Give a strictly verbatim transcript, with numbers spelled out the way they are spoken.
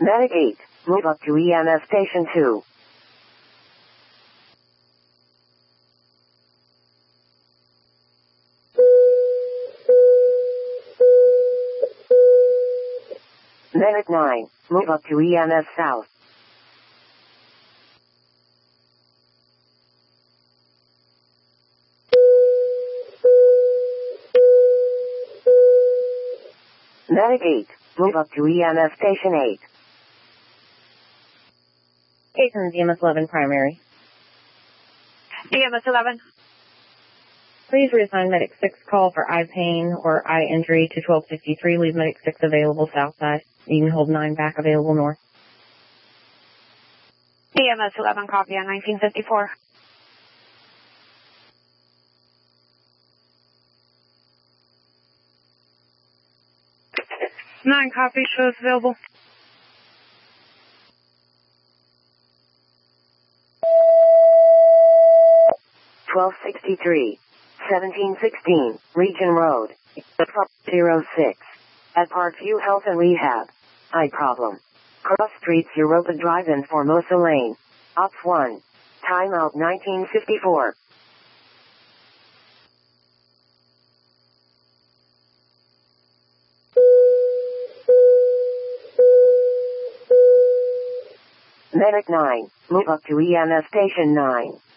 Medic eight, move up to E M S Station two. Medic nine, move up to E M S South. Medic eight, move up to E M S Station eight. Station E M S eleven primary. E M S eleven. Please reassign Medic six call for eye pain or eye injury to twelve sixty-three. Leave Medic six available south side. You can hold nine back available north. E M S eleven copy on nineteen fifty-four. Nine copy, shows available. twelve sixty-three, seventeen sixteen, Region Road, zero six. At Parkview Health and Rehab. Eye problem. Cross Streets Europa Drive in Formosa Lane. Ops one. Timeout nineteen fifty-four. Medic nine, move up to E M S Station nine.